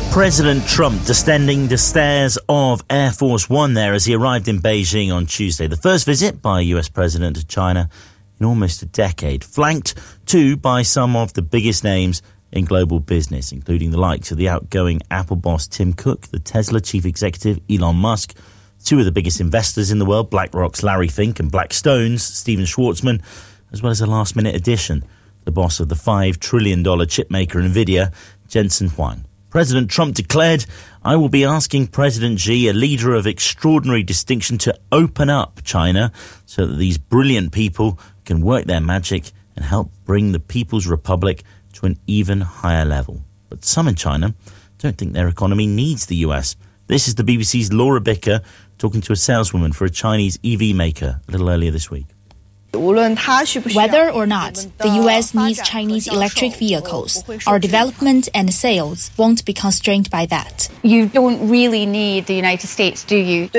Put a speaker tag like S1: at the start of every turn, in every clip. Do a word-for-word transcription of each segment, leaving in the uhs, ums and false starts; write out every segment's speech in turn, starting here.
S1: President Trump descending the stairs of Air Force One there as he arrived in Beijing on Tuesday. The first visit by a U S president to China in almost a decade, flanked too by some of the biggest names in global business, including the likes of the outgoing Apple boss Tim Cook, the Tesla chief executive Elon Musk, two of the biggest investors in the world, BlackRock's Larry Fink and Blackstone's Steven Schwartzman, as well as a last-minute addition, the boss of the five trillion dollars chipmaker NVIDIA, Jensen Huang. President Trump declared, "I will be asking President Xi, a leader of extraordinary distinction, to open up China so that these brilliant people can work their magic and help bring the People's Republic to an even higher level." But some in China don't think their economy needs the U S. This is the B B C's Laura Bicker talking to a saleswoman for a Chinese E V maker a little earlier this week.
S2: Whether or not the U S needs Chinese electric vehicles, our development and sales won't be constrained by that.
S3: You don't really need the United States, do you?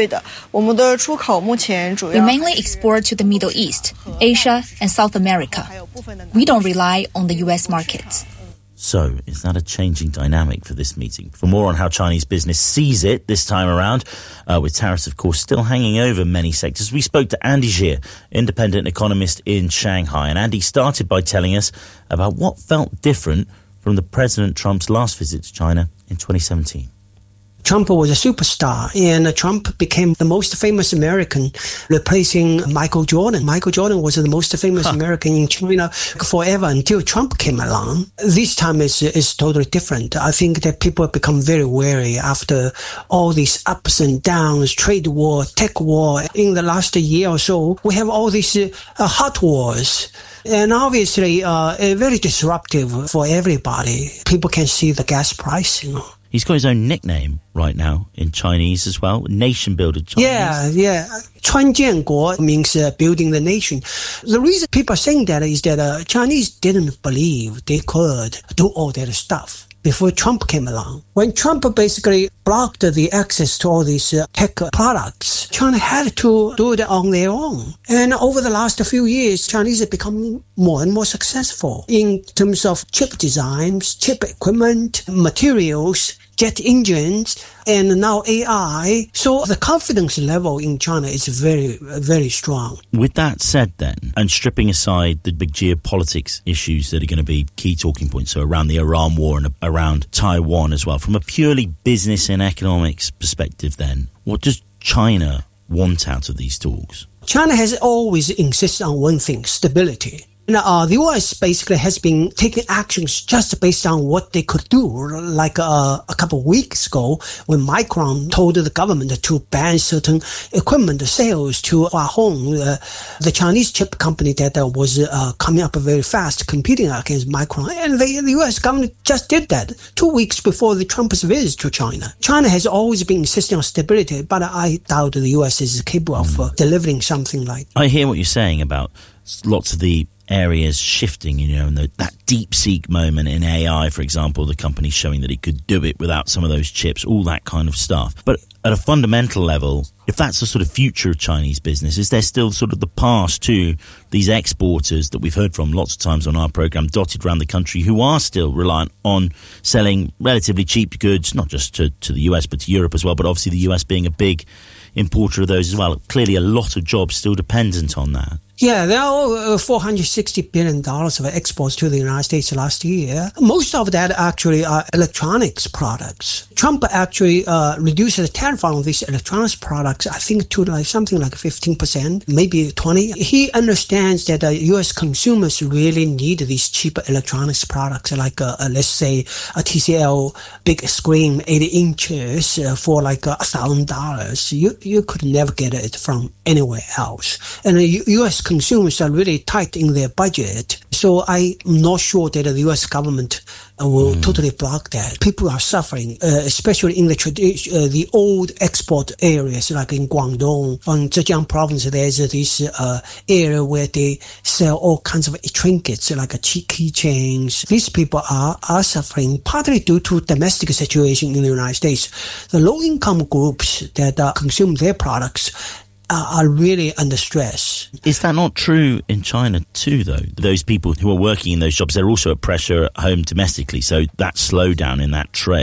S2: We mainly export to the Middle East, Asia, and South America. We don't rely on the U S market.
S1: So, is that a changing dynamic for this meeting? For more on how Chinese business sees it this time around, uh, with tariffs, of course, still hanging over many sectors, we spoke to Andy Xie, independent economist in Shanghai. And Andy started by telling us about what felt different from the President Trump's last visit to China in twenty seventeen.
S4: Trump was a superstar, and Trump became the most famous American, replacing Michael Jordan. Michael Jordan was the most famous huh. American in China forever until Trump came along. This time is is totally different. I think that people have become very wary after all these ups and downs, trade war, tech war. In the last year or so, we have all these uh, hot wars. And obviously, uh, very disruptive for everybody. People can see the gas price, you know.
S1: He's got his own nickname right now in Chinese as well, Nation Builder Chinese.
S4: Yeah, yeah. 川建国 means uh, building the nation. The reason people are saying that is that uh, Chinese didn't believe they could do all that stuff before Trump came along. When Trump basically blocked the access to all these uh, tech products, China had to do it on their own. And over the last few years, Chinese have become more and more successful in terms of chip designs, chip equipment, materials, jet engines, and now A I. So the confidence level in China is very, very strong.
S1: With that said then, and stripping aside the big geopolitics issues that are going to be key talking points, so around the Iran war and around Taiwan as well, from a purely business and economics perspective then, what does China want out of these talks?
S4: China has always insisted on one thing, stability. Uh, the U S basically has been taking actions just based on what they could do. Like uh, a couple of weeks ago, when Micron told the government to ban certain equipment sales to Huahong, uh, the Chinese chip company that uh, was uh, coming up very fast, competing against Micron. And the, the U S government just did that two weeks before the Trump's visit to China. China has always been insisting on stability, but I doubt the U S is capable of uh, delivering something like that.
S1: I hear what you're saying about lots of the areas shifting, you know, and the, that DeepSeek moment in A I, for example, the company showing that it could do it without some of those chips, all that kind of stuff. But at a fundamental level, if that's the sort of future of Chinese business, is there still sort of the past to these exporters that we've heard from lots of times on our program, dotted around the country, who are still reliant on selling relatively cheap goods, not just to, to the U S, but to Europe as well, but obviously the U S being a big importer of those as well. Clearly a lot of jobs still dependent on that.
S4: Yeah, there are four hundred sixty billion dollars of exports to the United States last year. Most of that actually are electronics products. Trump actually uh, reduced the tariff on these electronics products, I think, to like something like fifteen percent, maybe twenty. He understands that uh, U S consumers really need these cheap electronics products, like, uh, uh, let's say, a T C L big screen, eighty inches, uh, for like a thousand dollars. You you could never get it from anywhere else. And the U S consumers are really tight in their budget. So I'm not sure that the U S government uh, will mm. totally block that. People are suffering, uh, especially in the tradi- uh, the old export areas, like in Guangdong, on Zhejiang province. There's this uh, area where they sell all kinds of trinkets, like keychains. These people are, are suffering, partly due to domestic situation in the United States. The low-income groups that uh, consume their products are really under stress.
S1: Is that not true in China too, though? Those people who are working in those jobs, they're also at pressure at home domestically. So that slowdown in that trade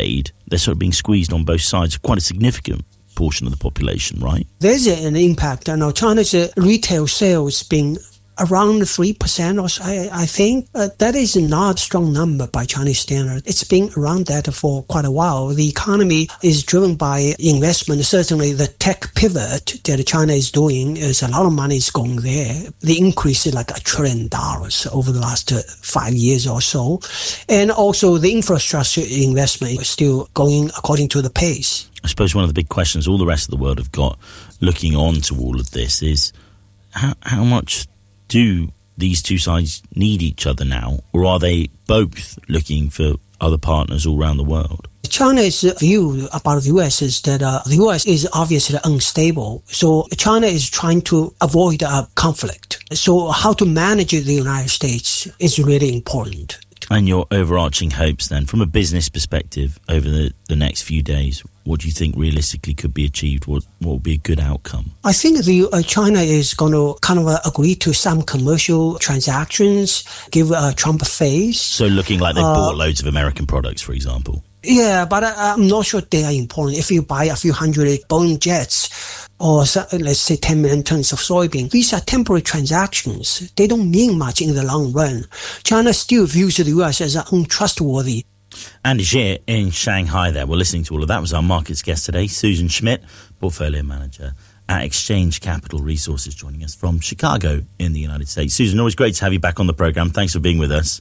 S1: they're sort of being squeezed on both sides, quite a significant portion of the population, right?
S4: There's an impact. I know China's uh, retail sales being around three percent or so, I, I think. Uh, that is not a strong number by Chinese standards. It's been around that for quite a while. The economy is driven by investment. Certainly the tech pivot that China is doing is a lot of money is going there. The increase is like a trillion dollars over the last uh, five years or so. And also the infrastructure investment is still going according to the pace.
S1: I suppose one of the big questions all the rest of the world have got looking on to all of this is how, how much do these two sides need each other now, or are they both looking for other partners all around the world?
S4: China's view about the U S is that uh, the U S is obviously unstable. So China is trying to avoid a conflict. So how to manage the United States is really important.
S1: And your overarching hopes then, from a business perspective over the, the next few days, what do you think realistically could be achieved? What what would be a good outcome?
S4: I think the uh, China is going to kind of uh, agree to some commercial transactions, give uh, Trump a face.
S1: So looking like they
S4: uh,
S1: bought loads of American products, for example.
S4: Yeah, but I, I'm not sure they are important. If you buy a few hundred Boeing jets or let's say ten million tons of soybean, these are temporary transactions. They don't mean much in the long run. China still views the U S as untrustworthy.
S1: Andy Xie in Shanghai there. We're listening to all of that. Was our markets guest today, Susan Schmidt, portfolio manager at Exchange Capital Resources, joining us from Chicago in the United States. Susan, always great to have you back on the programme. Thanks for being with us.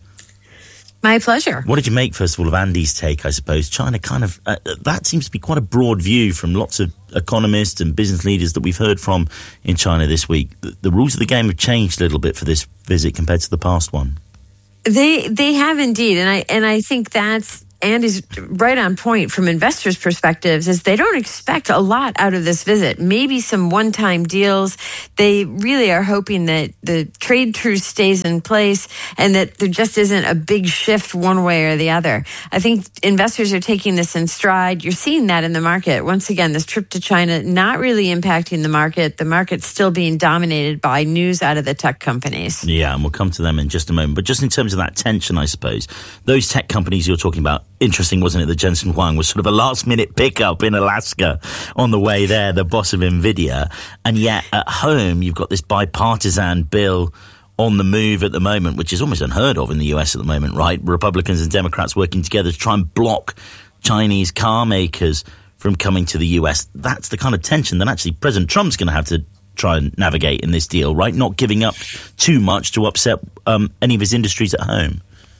S5: My pleasure.
S1: What did you make, first of all, of Andy's take, I suppose? China kind of, uh, that seems to be quite a broad view from lots of economists and business leaders that we've heard from in China this week. The, the rules of the game have changed a little bit for this visit compared to the past one.
S5: They they have indeed, and I and I think that's Andy's right on point from investors' perspectives, is they don't expect a lot out of this visit. Maybe some one-time deals. They really are hoping that the trade truce stays in place and that there just isn't a big shift one way or the other. I think investors are taking this in stride. You're seeing that in the market. Once again, this trip to China not really impacting the market. The market's still being dominated by news out of the tech companies.
S1: Yeah, and we'll come to them in just a moment. But just in terms of that tension, I suppose, those tech companies you're talking about, interesting, wasn't it, that Jensen Huang was sort of a last-minute pickup in Alaska on the way there, the boss of NVIDIA. And yet, at home, you've got this bipartisan bill on the move at the moment, which is almost unheard of in the U S at the moment, right? Republicans and Democrats working together to try and block Chinese car makers from coming to the U S. That's the kind of tension that actually President Trump's going to have to try and navigate in this deal, right? Not giving up too much to upset um, any of his industries at home.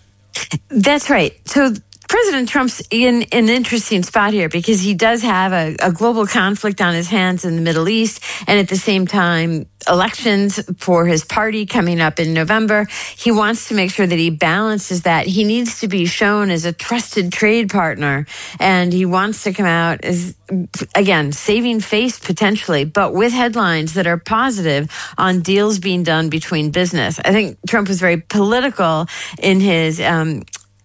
S5: That's right. So President Trump's in an interesting spot here because he does have a, a global conflict on his hands in the Middle East, and at the same time, elections for his party coming up in November. He wants to make sure that he balances that. He needs to be shown as a trusted trade partner, and he wants to come out as, again, saving face potentially, but with headlines that are positive on deals being done between business. I think Trump was very political in his um,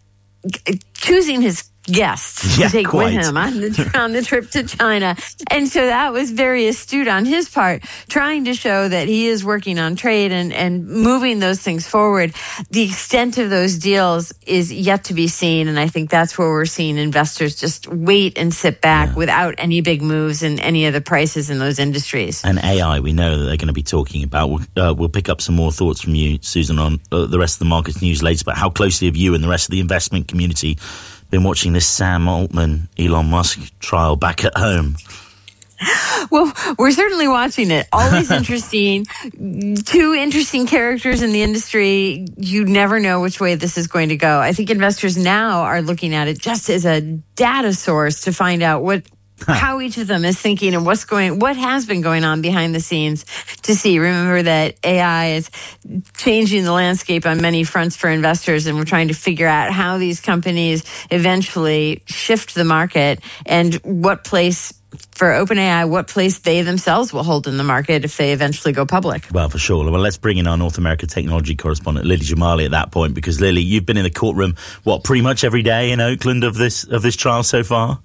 S5: choosing his guests
S1: yeah,
S5: to take
S1: quite.
S5: with him on the, on the trip to China. And so that was very astute on his part, trying to show that he is working on trade and, and moving those things forward. The extent of those deals is yet to be seen, and I think that's where we're seeing investors just wait and sit back yeah. without any big moves in any of the prices in those industries.
S1: And A I, we know that they're going to be talking about. We'll, uh, we'll pick up some more thoughts from you, Susan, on uh, the rest of the markets news later, but how closely have you and the rest of the investment community been watching this Sam Altman, Elon Musk trial back at home?
S5: Well, we're certainly watching it. Always interesting. Two interesting characters in the industry. You never know which way this is going to go. I think investors now are looking at it just as a data source to find out what how each of them is thinking and what's going, what has been going on behind the scenes to see. Remember that A I is changing the landscape on many fronts for investors, and we're trying to figure out how these companies eventually shift the market and what place for OpenAI, what place they themselves will hold in the market if they eventually go public.
S1: Well, for sure. Well, let's bring in our North America technology correspondent, Lily Jamali, at that point, because Lily, you've been in the courtroom, what, pretty much every day in Oakland of this of this trial so far?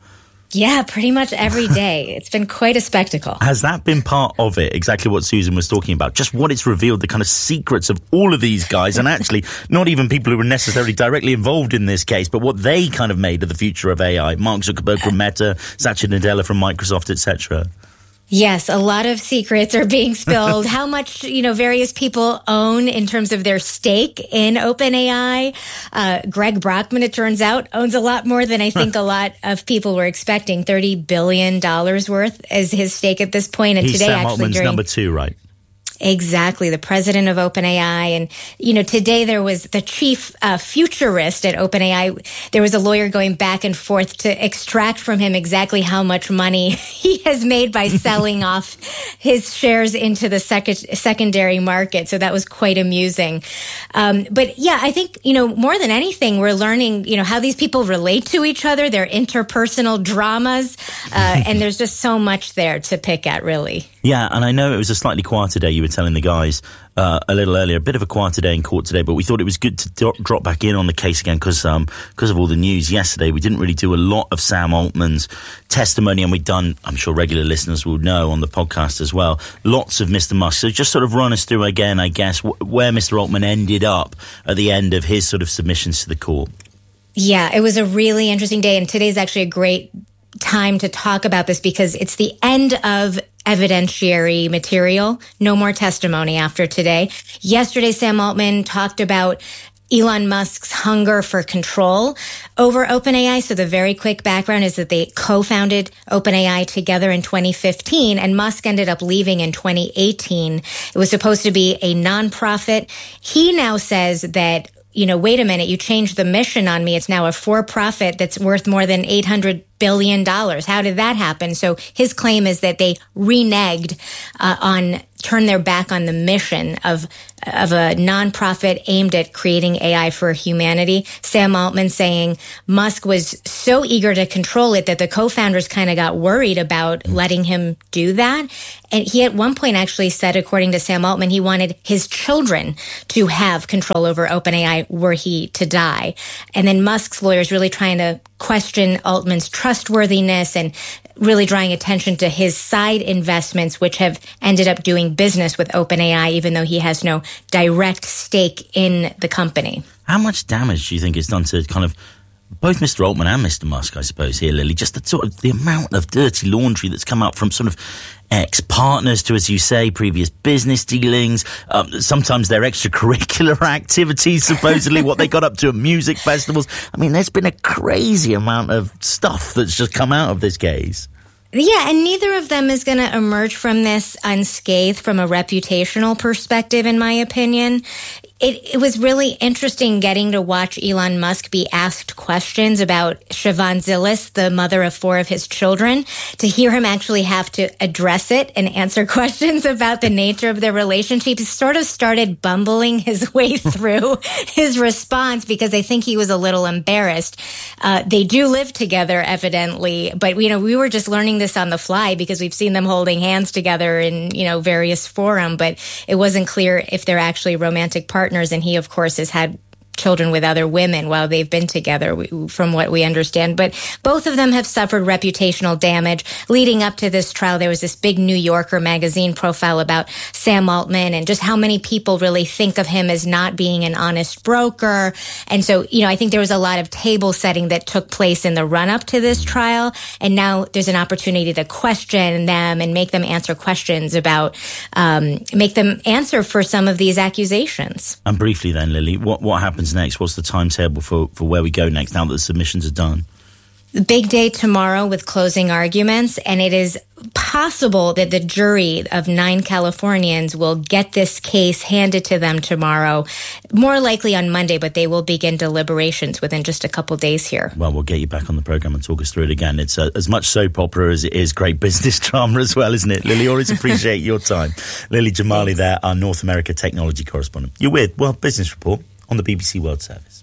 S6: Yeah, pretty much every day. It's been quite a spectacle.
S1: Has that been part of it? Exactly what Susan was talking about. Just what it's revealed, the kind of secrets of all of these guys, and actually not even people who were necessarily directly involved in this case, but what they kind of made of the future of A I. Mark Zuckerberg from Meta, Satya Nadella from Microsoft, et cetera.
S6: Yes, a lot of secrets are being spilled. How much, you know, various people own in terms of their stake in OpenAI. Uh, Greg Brockman, it turns out, owns a lot more than I think a lot of people were expecting. thirty billion dollars worth is his stake at this point. And
S1: He's
S6: today,
S1: Sam
S6: actually,
S1: Altman's
S6: during,
S1: number two, right?
S6: Exactly, the president of OpenAI. And, you know, today there was the chief uh, futurist at OpenAI. There was a lawyer going back and forth to extract from him exactly how much money he has made by selling off his shares into the sec- secondary market. So that was quite amusing. Um, but yeah, I think, you know, more than anything, we're learning, you know, how these people relate to each other, their interpersonal dramas. Uh, and there's just so much there to pick at, really.
S1: Yeah, and I know it was a slightly quieter day. You were telling the guys uh, a little earlier, a bit of a quieter day in court today, but we thought it was good to do- drop back in on the case again because um, because of all the news yesterday. We didn't really do a lot of Sam Altman's testimony, and we've done, I'm sure regular listeners will know on the podcast as well, lots of Mister Musk. So just sort of run us through again, I guess, wh- where Mister Altman ended up at the end of his sort of submissions to the court.
S6: Yeah, it was a really interesting day, and today's actually a great time to talk about this because it's the end of evidentiary material. No more testimony after today. Yesterday, Sam Altman talked about Elon Musk's hunger for control over OpenAI. So the very quick background is that they co-founded OpenAI together in twenty fifteen, and Musk ended up leaving in twenty eighteen. It was supposed to be a nonprofit. He now says that, you know, wait a minute, you changed the mission on me. It's now a for-profit that's worth more than eight hundred billion dollars. How did that happen? So his claim is that they reneged uh, on, turned their back on the mission of of a nonprofit aimed at creating A I for humanity. Sam Altman saying Musk was so eager to control it that the co-founders kind of got worried about letting him do that. And he at one point actually said, according to Sam Altman, he wanted his children to have control over OpenAI were he to die. And then Musk's lawyers really trying to question Altman's trustworthiness and really drawing attention to his side investments, which have ended up doing business with OpenAI, even though he has no direct stake in the company.
S1: How much damage do you think it's done to kind of both Mister Altman and Mister Musk, I suppose, here, Lily? Just the sort of the amount of dirty laundry that's come out from sort of ex-partners to, as you say, previous business dealings, um, sometimes their extracurricular activities, supposedly what they got up to at music festivals. I mean, there's been a crazy amount of stuff that's just come out of this case.
S6: Yeah, and neither of them is going to emerge from this unscathed from a reputational perspective, in my opinion. It, it was really interesting getting to watch Elon Musk be asked questions about Siobhan Zilis, the mother of four of his children, to hear him actually have to address it and answer questions about the nature of their relationship. He sort of started bumbling his way through his response because I think he was a little embarrassed. Uh, they do live together, evidently, but, you know, we were just learning this on the fly because we've seen them holding hands together in, you know, various forums, but it wasn't clear if they're actually romantic partners. And he, of course, has had children with other women while they've been together, from what we understand. But both of them have suffered reputational damage. Leading up to this trial, there was this big New Yorker magazine profile about Sam Altman and just how many people really think of him as not being an honest broker. And so, you know, I think there was a lot of table setting that took place in the run-up to this trial. And now there's an opportunity to question them and make them answer questions about, um, make them answer for some of these accusations.
S1: And briefly then, Lily, what, what happens next? What's the timetable for, for where we go next now that the submissions are done?
S6: The big day tomorrow with closing arguments, and it is possible that the jury of nine Californians will get this case handed to them tomorrow, more likely on Monday, but they will begin deliberations within just a couple days here.
S1: Well, we'll get you back on the programme and talk us through it again. It's uh, as much soap opera as it is great business drama as well, isn't it? Lily, always appreciate your time. Lily Jamali there, our North America technology correspondent. You're with World Business Report on the B B C World Service.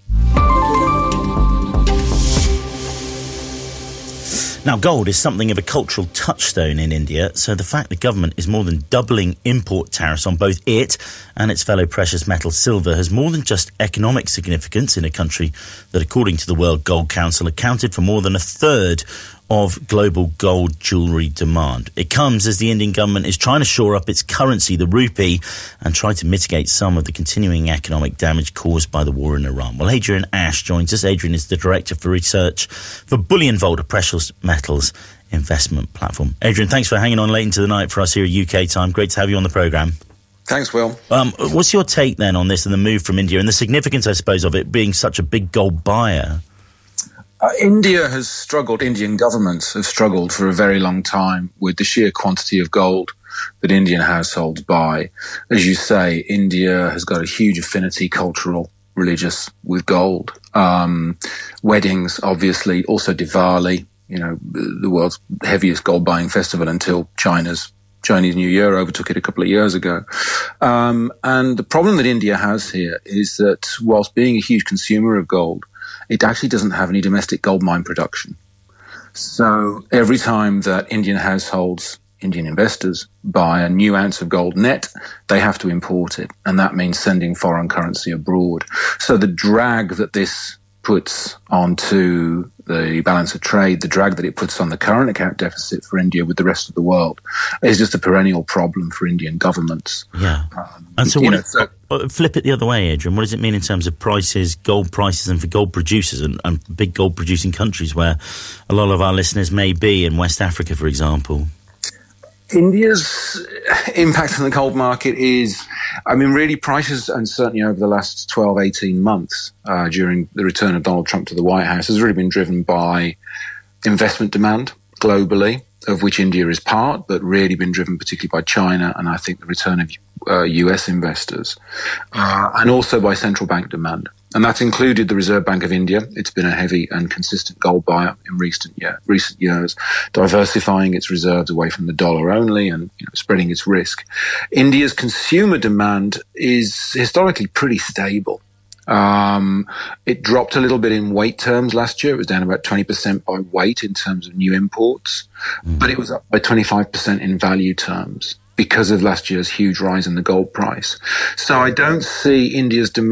S1: Now, gold is something of a cultural touchstone in India, so the fact the government is more than doubling import tariffs on both it and its fellow precious metal silver has more than just economic significance in a country that, according to the World Gold Council, accounted for more than a third of global gold jewellery demand. It comes as the Indian government is trying to shore up its currency, the rupee, and try to mitigate some of the continuing economic damage caused by the war in Iran. Well, Adrian Ash joins us. Adrian is the Director for Research for Bullion Vault, a precious metals investment platform. Adrian, thanks for hanging on late into the night for us here at U K time. Great to have you on the programme.
S7: Thanks, Will.
S1: Um, what's your take then on this and the move from India and the significance, I suppose, of it being such a big gold buyer?
S7: Uh, India has struggled, Indian governments have struggled for a very long time with the sheer quantity of gold that Indian households buy. As you say, India has got a huge affinity, cultural, religious, with gold. Um, weddings, obviously, also Diwali, you know, the world's heaviest gold buying festival until China's Chinese New Year overtook it a couple of years ago. Um, and the problem that India has here is that whilst being a huge consumer of gold, it actually doesn't have any domestic gold mine production. So every time that Indian households, Indian investors, buy a new ounce of gold net, they have to import it. And that means sending foreign currency abroad. So the drag that this puts onto the balance of trade, the drag that it puts on the current account deficit for India with the rest of the world is just a perennial problem for Indian governments.
S1: Yeah.
S7: Um,
S1: and so, what
S7: know,
S1: it,
S7: so
S1: uh, flip it the other way, Adrian. What does it mean in terms of prices, gold prices, and for gold producers and, and big gold producing countries where a lot of our listeners may be in West Africa, for example?
S7: India's impact on the gold market is, I mean, really prices, and certainly over the last twelve, eighteen months uh, during the return of Donald Trump to the White House, has really been driven by investment demand globally, of which India is part, but really been driven particularly by China and I think the return of uh, U S investors, uh, and also by central bank demand. And that's included the Reserve Bank of India. It's been a heavy and consistent gold buyer in recent year, recent years, diversifying its reserves away from the dollar only and you know, spreading its risk. India's consumer demand is historically pretty stable. Um, it dropped a little bit in weight terms last year. It was down about twenty percent by weight in terms of new imports, mm. but it was up by twenty-five percent in value terms because of last year's huge rise in the gold price. So I don't see India's demand